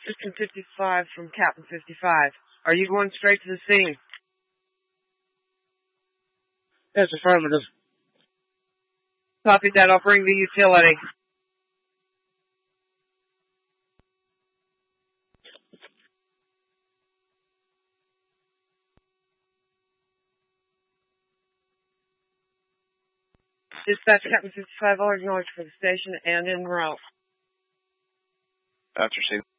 System 55 from Captain 55. Are you going straight to the scene? Yes, affirmative. Copy that. I'll bring the utility. Dispatch Captain 55, all acknowledged for the station and en route. After